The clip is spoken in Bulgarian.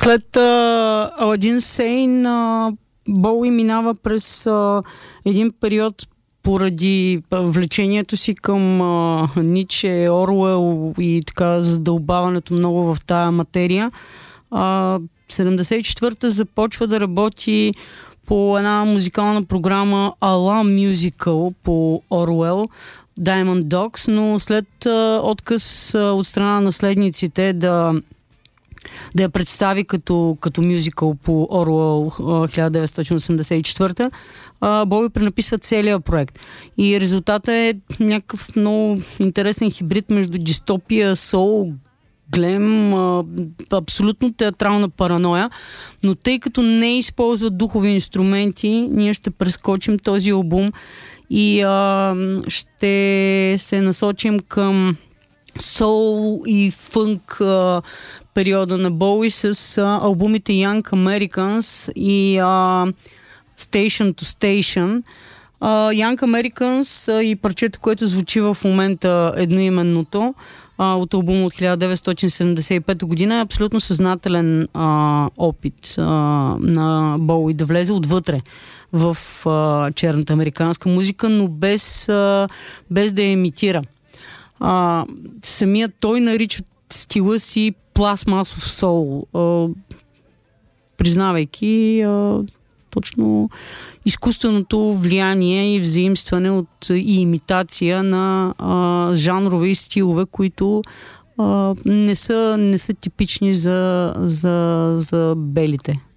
След Аладин Сейн, Боуи минава през един период поради влечението си към Ниче, Оруел и така задълбаването много в тая материя. 74-та започва да работи по една музикална програма Ала Musical по Оруел, Diamond Dogs, но след отказ от страна на наследниците да я представи като мюзикъл по Оруел 1984, Боуи пренаписва целия проект. И резултатът е някакъв много интересен хибрид между дистопия, соул, глем, абсолютно театрална параноя, но тъй като не използват духови инструменти, ние ще прескочим този албум и ще се насочим към соул и фънк периода на Боуи с албумите Young Americans и Station to Station. Young Americans и парчето, което звучи в момента едноименното от албума от 1975 година, е абсолютно съзнателен опит на Боуи да влезе отвътре в черната американска музика, но без да я имитира. Самият той нарича стила си пластмасов соул, признавайки точно изкуственото влияние и взаимстване и имитация на жанрове и стилове, които не са типични за белите.